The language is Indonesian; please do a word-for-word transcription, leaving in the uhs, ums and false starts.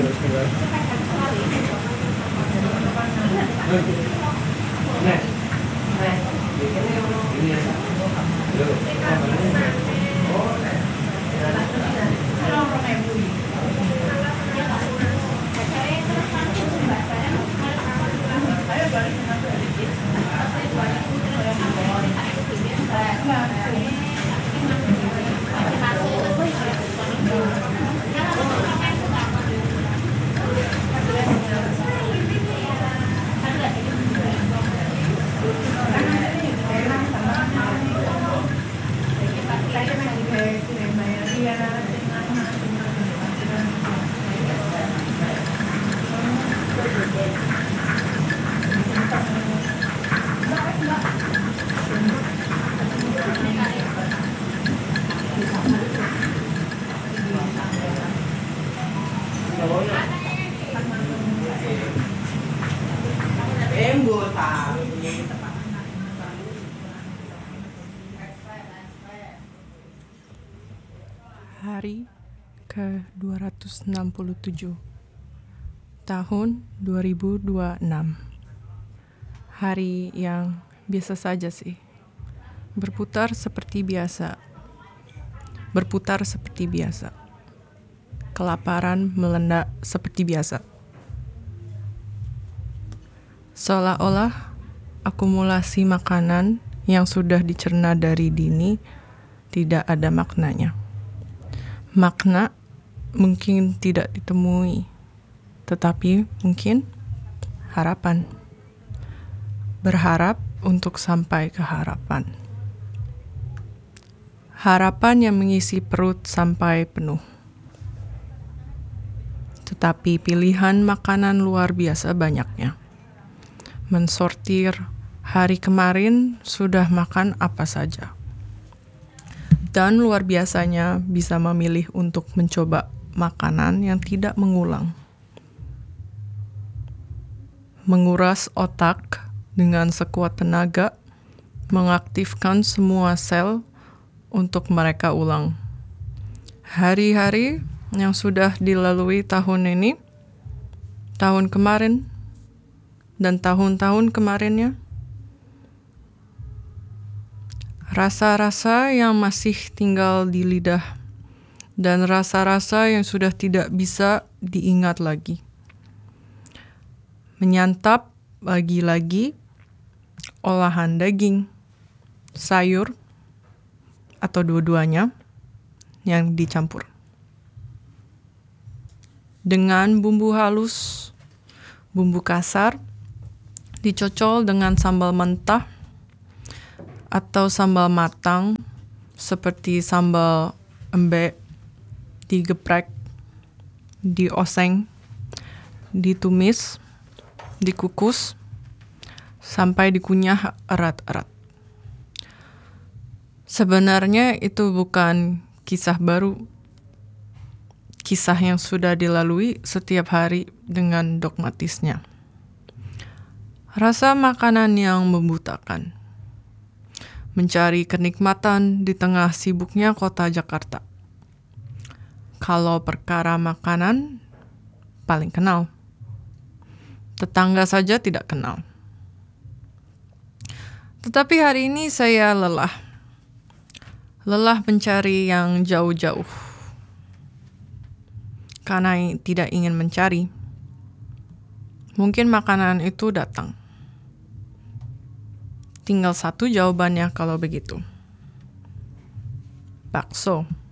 Hari ke dua ratus enam puluh tujuh, tahun dua ribu dua puluh enam. Hari yang biasa saja sih. Berputar seperti biasa. Berputar seperti biasa. Kelaparan melanda seperti biasa. Seolah-olah akumulasi makanan yang sudah dicerna dari dini tidak ada maknanya. Makna mungkin tidak ditemui, tetapi mungkin harapan. Berharap untuk sampai ke harapan. Harapan yang mengisi perut sampai penuh. Tetapi pilihan makanan luar biasa banyaknya. Mensortir hari kemarin sudah makan apa saja. Dan luar biasanya bisa memilih untuk mencoba makanan yang tidak mengulang. Menguras otak dengan sekuat tenaga, mengaktifkan semua sel untuk mereka ulang. Hari-hari yang sudah dilalui tahun ini, tahun kemarin, dan tahun-tahun kemarinnya, rasa-rasa yang masih tinggal di lidah dan rasa-rasa yang sudah tidak bisa diingat lagi. Menyantap lagi-lagi olahan daging, sayur, atau dua-duanya yang dicampur. Dengan bumbu halus, bumbu kasar, dicocol dengan sambal mentah, atau sambal matang seperti sambal embe, digeprek, dioseng, ditumis, dikukus, sampai dikunyah erat-erat. Sebenarnya itu bukan kisah baru, kisah yang sudah dilalui setiap hari dengan dogmatisnya. Rasa makanan yang membutakan. Mencari kenikmatan di tengah sibuknya kota Jakarta. Kalau perkara makanan, paling kenal. Tetangga saja tidak kenal. Tetapi hari ini saya lelah. Lelah mencari yang jauh-jauh. Karena tidak ingin mencari. Mungkin makanan itu datang. Tinggal satu jawabannya kalau begitu. Bakso.